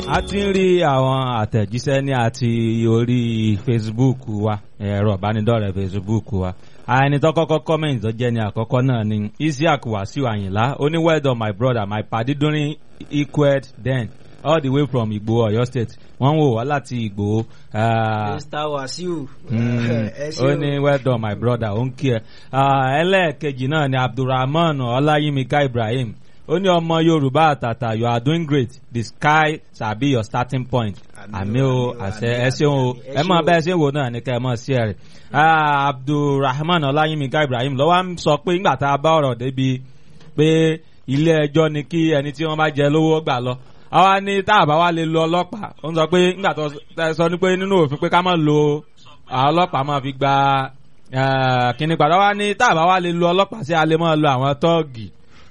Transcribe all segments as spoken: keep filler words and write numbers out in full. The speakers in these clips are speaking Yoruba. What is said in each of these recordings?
a ti ń rí àwọn àtẹ̀jíṣẹ́ ní àti orí Facebook wa ẹ̀rọ ìbánidọ́rẹ̀ẹ́ Facebook wa ẹni tó kọ́kọ́ comment tó jẹ́ ní àkọ́kọ́ náà ni Isiaq Wasiu Ayinla ó ní well done my brother my padi during equed then all the way from Igbo Oyo State wọ́n wò wá láti Igbo. Mister Wasiu ó ní well done my brother ó ń kí ẹ. ẹlẹ́ẹ̀kejì náà ni Abdulrahman Ọláyímíká Ibrahim ó ní ọmọ Yorùbá àtàtà you are doing great the sky shall be your starting point. àmì o àṣẹ ẹ ṣeun o ẹ mọ bẹ́ẹ̀ ṣe wò náà ní ká ẹ mọ̀ sí ẹ rẹ̀. Abdulrahman Ọláyímíká Ibrahim ló wá ń sọ pé nígbà tá a bá ọ̀rọ̀ débi pé ilé ẹjọ́ ni kí ẹni tí wọ́n bá jẹ lówó gbà lọ àwa ní tá a bá wá lè lo ọlọ́pàá ó ń sọ pé nígbà tó sọ ní pé nínú òfin pé ká má lo ọlọ́pàá máa fi gba kíní padà wá ní tá a bá wá lè lo ọlọ́pàá sí a lè máa lo àwọn tọ́ọ̀gì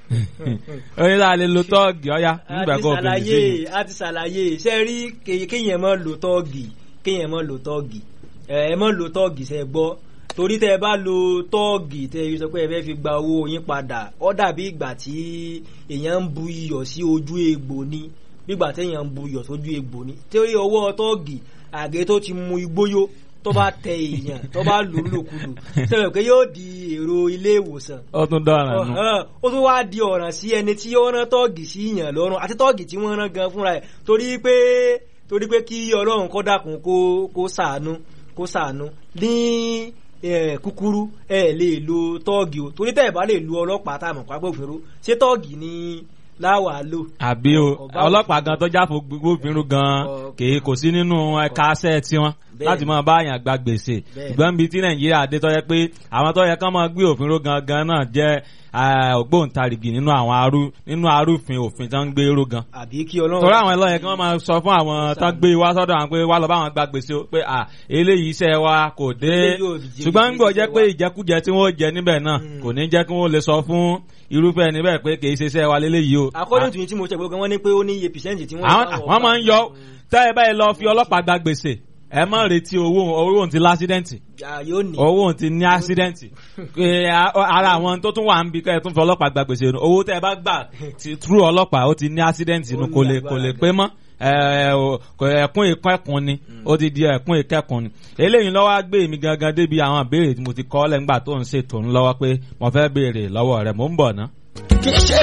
oye tá a lè lo tọ́ọ̀gì ọ̀ya nígbà kó fi sí i. a ti ṣàlàyé ṣe rí kéèyàn máa lo tọ́ọ̀gì kéèyàn máa lo tọ́ọ̀gì ẹ máa lo tọ́ọ̀gì ṣe gbọ́ torí tẹ́ ẹ bá lo tọ́ọ̀gì tẹ́ ẹ sọ pé ẹ fẹ́ fi gba owó yín padà ó dàbí ìgbà tí èèyàn ń bu iyọ̀ sí ojú egbò ni nígbà téèyàn ń bu iyọ̀ sójú egbò ni torí ọwọ́ tọ́ọ̀gì àgé tó ti mu igbóyó tó bá tẹ èèyàn tó bá lù ú lòkulù sẹ́wọ̀n pé yóò di èrò ilé ìwòsàn. ó tún dọ̀ràn nù. ó tún wá di ọ̀ràn sí ẹni tí ó rán tọ́ọ̀gì sí yàn lọ́rùn àti tọ́ọ̀gì tí wọ́n rán gan fúnra ẹ̀ torí pé torí pé kí Ọlọ́run kó dákun kó kó ṣàánú kó ṣàánú ní kúkúrú ẹ lè lo tọ́ọ̀gì o torí tẹ́ ẹ bá lè lu ọlọ́pàá tá a mọ̀ pápẹ́ òfin ro ṣé tọ́ọ̀gì ni láwàá lò. àbí o ọlọ́pàá gan tó jáfo gbófinró gan kèé kò sí nínú ẹ̀ka aṣẹ́ tiwọn láti máa bá àyàn gba gbèsè ìgbọ́n bíi tí Nàìjíríà dé tó yẹ pé àwọn tó yẹ kán máa gbé òfin ró gangan náà jẹ́ ògbóǹtarìgì nínú àwọn arú nínú arúfin òfin tó ń gbé ró gan. àbí kí Ọlọ́run torí àwọn ẹlọ́yẹ kí wọ́n máa sọ fún àwọn tó ń gbé wá sọ́dọ̀ àwọn pé wá lọ bá àwọn gba gbèsè pé eléyìí iṣẹ́ wa kò dé ṣùgbọ́n ń gbọ́ jẹ́ pé ìjẹkújẹ tí wọ́n jẹ níbẹ̀ náà kò ní jẹ́ kí wọ́n lè sọ fún irúfẹ́ níbẹ̀ pé kì í ṣe iṣẹ́ wa léléyìí o. according to yín tí mo ṣe gbogbo wọn ní pé ó ní iye percent tí wọ́n. àwọn máa ń yọ tẹ́ ẹ báyìí lọ fi ọlọ́pàá gba gbèsè ẹ má retí owó owó ti lásídẹ́ǹtì owó ti ní ásídẹ́ǹtì ara àwọn tó tún wà ń bí kẹ́ ẹ tún fi ọlọ́pàá gba gbèsè owó tẹ́ ẹ bá gbà through ọlọ́pàá ó ti ní ásídẹ́ǹtì inú kò lè kò lè pé mọ́ ẹ̀kún ìkẹ́kùn ni ó ti di ẹ̀kún ìkẹ́kùn ni eléyìí lọ́wọ́ gbé mi gangan débi àwọn ìbéèrè tí mo ti kọ́ lẹ́ngbà tó ń ṣètò ńlọ́wọ́ pé mo fẹ́ béèrè lọ́wọ́ rẹ̀ mò ń bọ̀ ná.